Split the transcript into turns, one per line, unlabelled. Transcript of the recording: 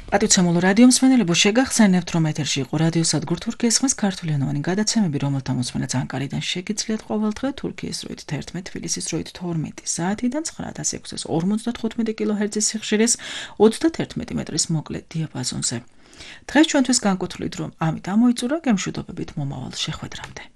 პატივცემულო რადიო მსმენელებო, შეგახსენებთ, რომ ეთერში იყო რადიო სადგურ თურქიის ხმის ქართულენოვანი გადაცემები, რომელთა მოსმენაც ანკარიდან შეგიძლიათ ყოველდღე თურქიის დროით 11, თბილისის დროით 12 საათიდან 9655 კილოჰერცის სიხშირის 31 მეტრის მოკლე დიაპაზონზე. დღეს ჩვენთვის განკუთვნილ რომ ამით ამოიწურა გემშვიდობებით მომავალ შეხვედრამდე.